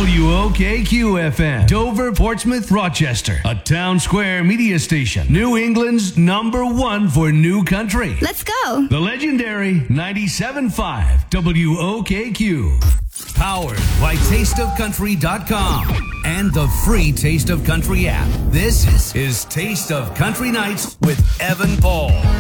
WOKQ-FM, Dover, Portsmouth, Rochester. A Town Square media station. New England's #1 for new country. Let's go. The legendary 97.5 WOKQ. Powered by TasteOfCountry.com and the free Taste of Country app. This is Taste of Country Nights with Evan Paul.